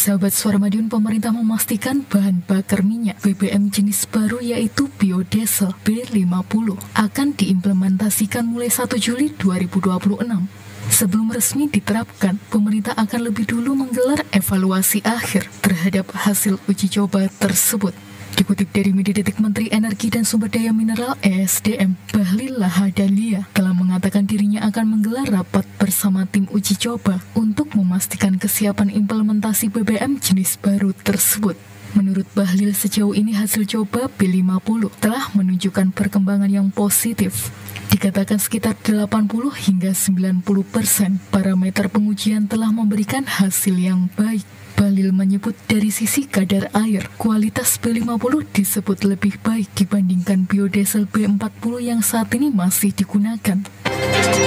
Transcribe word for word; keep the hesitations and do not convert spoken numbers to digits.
Sahabat Suara Madiun, pemerintah memastikan bahan bakar minyak B B M jenis baru yaitu biodiesel B lima puluh akan diimplementasikan mulai satu Juli dua ribu dua puluh enam. Sebelum resmi diterapkan, pemerintah akan lebih dulu menggelar evaluasi akhir terhadap hasil uji coba tersebut. Dikutip dari Media Detik, Menteri Energi dan Sumber Daya Mineral E S D M Bahlil Lahadalia telah mengatakan dirinya akan menggelar rapat bersama tim uji coba untuk memastikan kesiapan implementasi B B M jenis baru tersebut. Menurut Bahlil, sejauh ini hasil coba B lima puluh telah menunjukkan perkembangan yang positif. Dikatakan sekitar delapan puluh hingga sembilan puluh persen parameter pengujian telah memberikan hasil yang baik. Bahlil menyebut dari sisi kadar air, kualitas B lima puluh disebut lebih baik dibandingkan biodiesel B empat puluh yang saat ini masih digunakan.